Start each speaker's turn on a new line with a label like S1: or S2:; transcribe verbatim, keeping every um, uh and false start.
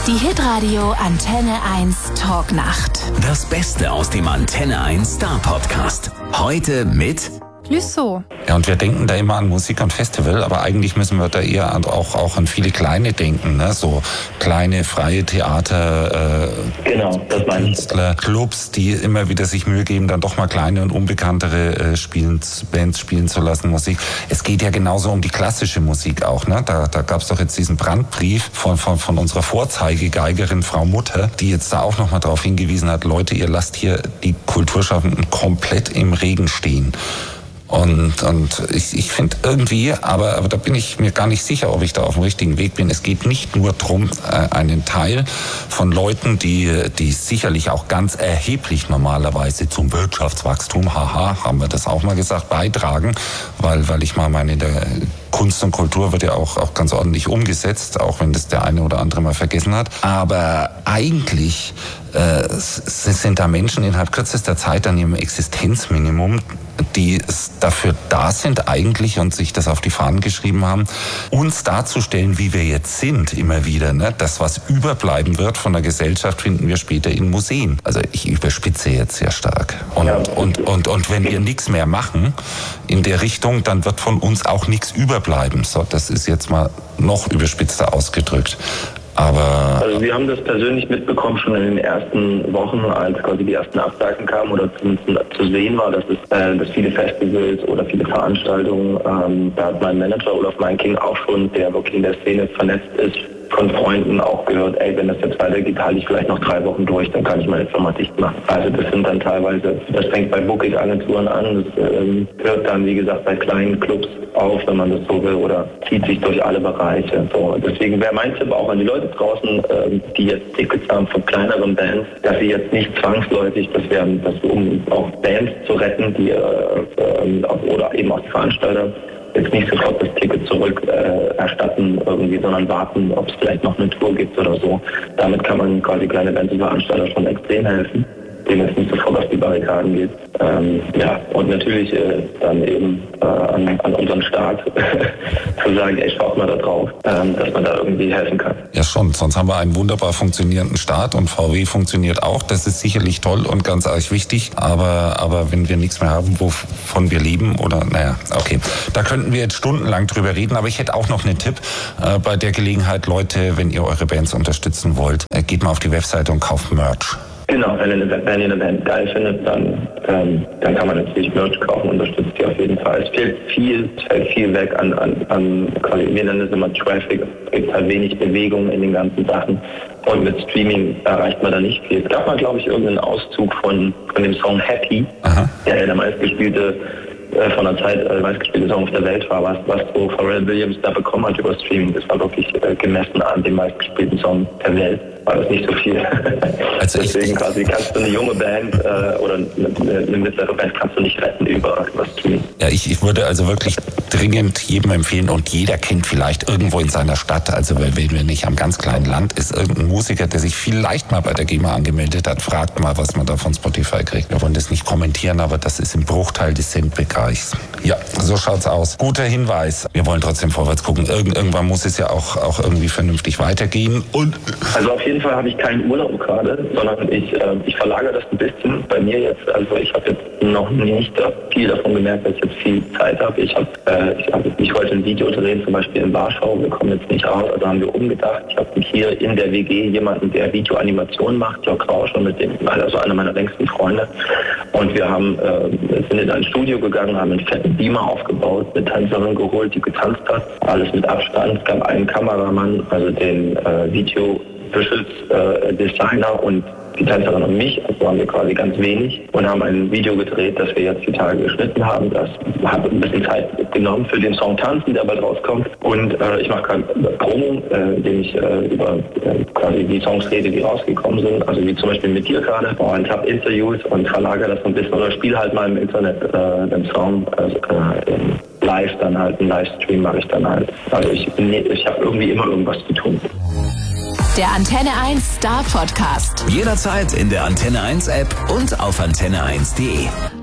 S1: Die Hitradio Antenne eins Talknacht.
S2: Das Beste aus dem Antenne eins Star Podcast. Heute mit
S3: Clouseau.
S4: Ja, und wir denken da immer an Musik und Festival, aber eigentlich müssen wir da eher an, auch, auch an viele kleine denken, ne? So kleine freie Theater, äh,
S5: genau, das
S4: Künstler, Clubs, die immer wieder sich Mühe geben, dann doch mal kleine und unbekanntere äh, spielen, Bands spielen zu lassen, Musik. Es geht ja genauso um die klassische Musik auch, ne? Da, da gab es doch jetzt diesen Brandbrief von, von, von unserer Vorzeigegeigerin Frau Mutter, die jetzt da auch nochmal darauf hingewiesen hat, Leute, ihr lasst hier die Kulturschaffenden komplett im Regen stehen. Und, und ich, ich finde irgendwie, aber, aber da bin ich mir gar nicht sicher, ob ich da auf dem richtigen Weg bin. Es geht nicht nur darum, einen Teil von Leuten, die, die sicherlich auch ganz erheblich normalerweise zum Wirtschaftswachstum, haha, haben wir das auch mal gesagt, beitragen, weil, weil ich mal meine, der Kunst und Kultur wird ja auch, auch ganz ordentlich umgesetzt, auch wenn das der eine oder andere mal vergessen hat. Aber eigentlich äh, sind da Menschen innerhalb kürzester Zeit an ihrem Existenzminimum, die dafür da sind eigentlich und sich das auf die Fahnen geschrieben haben, uns darzustellen, wie wir jetzt sind, immer wieder. Ne? Das, was überbleiben wird von der Gesellschaft, finden wir später in Museen. Also ich überspitze jetzt sehr stark. Und, und, und, und wenn wir nichts mehr machen in der Richtung, dann wird von uns auch nichts überbleiben. So, das ist jetzt mal noch überspitzter ausgedrückt. Aber
S5: also wir haben das persönlich mitbekommen schon in den ersten Wochen, als quasi die ersten Absagen kamen oder zumindest zu sehen war, dass es äh, dass viele Festivals oder viele Veranstaltungen, ähm, da hat mein Manager Olaf Meinking auch schon, der wirklich in der Szene vernetzt ist, von Freunden auch gehört, ey, wenn das jetzt weitergeht, halte ich vielleicht noch drei Wochen durch, dann kann ich meine Firma dicht machen. Also das sind dann teilweise, das fängt bei Booking-Agenturen an, das ähm, hört dann, wie gesagt, bei kleinen Clubs auf, wenn man das so will, oder zieht sich durch alle Bereiche. So, deswegen wäre mein Tipp auch an die Leute draußen, ähm, die jetzt Tickets haben von kleineren Bands, dass sie jetzt nicht zwangsläufig, das wären, das, um auch Bands zu retten, die äh, äh, oder eben auch die Veranstalter, jetzt nicht sofort das Ticket zurück äh, erstatten irgendwie, sondern warten, ob es vielleicht noch eine Tour gibt oder so. Damit kann man quasi kleine Bands und Veranstalter schon extrem helfen, denen es nicht sofort auf die Barrikaden geht. Ähm, ja, und natürlich äh, dann eben äh, an, an unseren Staat zu sagen, ey, schaut mal da drauf, ähm, dass man da irgendwie helfen kann.
S4: Ja schon, sonst haben wir einen wunderbar funktionierenden Staat und V W funktioniert auch. Das ist sicherlich toll und ganz arg wichtig, aber, aber wenn wir nichts mehr haben, wovon wir leben oder, naja, okay. Da könnten wir jetzt stundenlang drüber reden, aber ich hätte auch noch einen Tipp äh, bei der Gelegenheit, Leute, wenn ihr eure Bands unterstützen wollt, äh, geht mal auf die Webseite und kauft Merch.
S5: Genau, wenn ihr eine Band geil findet, dann, ähm, dann kann man natürlich Merch kaufen, unterstützt die auf jeden Fall. Es fehlt viel, es fällt viel weg an, an, an quasi, wir nennen es immer Traffic, es gibt halt wenig Bewegung in den ganzen Sachen und mit Streaming erreicht man da nicht viel. Es gab mal, glaube ich, irgendeinen Auszug von, von dem Song Happy, Aha. der der meistgespielte äh, von der Zeit äh, meistgespielte Song auf der Welt war, was, was so Pharrell Williams da bekommen hat über Streaming. Das war wirklich äh, gemessen an dem meistgespielten Song der Welt. War das nicht so viel. Also deswegen quasi kannst du eine junge Band äh, oder eine, eine mittlere Band kannst du nicht retten über, über Streaming.
S4: Ja, ich, ich würde also wirklich dringend jedem empfehlen und jeder kennt vielleicht irgendwo in seiner Stadt, also wenn wir nicht am ganz kleinen Land ist, irgendein Musiker, der sich vielleicht mal bei der GEMA angemeldet hat, fragt mal, was man da von Spotify kriegt. Wir wollen das nicht kommentieren, aber das ist im Bruchteil des Centbereichs. Ja, so schaut's aus. Guter Hinweis. Wir wollen trotzdem vorwärts gucken. Irgend, irgendwann muss es ja auch, auch irgendwie vernünftig weitergehen. Und
S5: also auf jeden Fall habe ich keinen Urlaub gerade, sondern ich, äh, ich verlagere das ein bisschen bei mir jetzt. Also ich habe jetzt noch nicht viel davon gemerkt, dass ich jetzt viel Zeit habe. Ich habe äh, ich, hab, ich wollte ein Video drehen, zum Beispiel in Warschau. Wir kommen jetzt nicht raus, also haben wir umgedacht. Ich habe hier in der W G jemanden, der Videoanimation macht, Jörg Rauscher, mit dem, also einer meiner längsten Freunde. Und wir haben, äh, sind in ein Studio gegangen, haben einen fetten Beamer aufgebaut, eine Tänzerin geholt, die getanzt hat. Alles mit Abstand. Es gab einen Kameramann, also den äh, Video Visuals äh, Designer und die Tänzerin und mich, also haben wir quasi ganz wenig und haben ein Video gedreht, das wir jetzt die Tage geschnitten haben. Das hat ein bisschen Zeit genommen für den Song Tanzen, der bald rauskommt. Und äh, ich mache gerade Promo, äh, indem ich äh, über äh, quasi die Songs rede, die rausgekommen sind, also wie zum Beispiel mit dir gerade. Und habe Interviews und verlagere das so ein bisschen oder spiele halt mal im Internet äh, den Song also, äh, live, dann halt einen Livestream mache ich dann halt. Also ich, ich habe irgendwie immer irgendwas zu tun.
S1: Der Antenne eins Star Podcast.
S2: Jederzeit in der Antenne eins App und auf antenne eins punkt de.